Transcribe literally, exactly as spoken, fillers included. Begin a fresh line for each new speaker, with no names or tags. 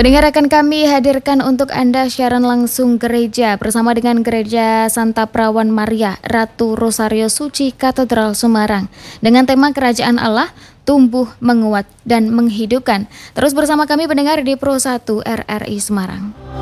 Pendengar, akan kami hadirkan untuk Anda siaran langsung gereja bersama dengan Gereja Santa Perawan Maria Ratu Rosario Suci Katedral Semarang dengan tema Kerajaan Allah tumbuh, menguat, dan menghidupkan. Terus bersama kami pendengar di Pro satu R R I Semarang.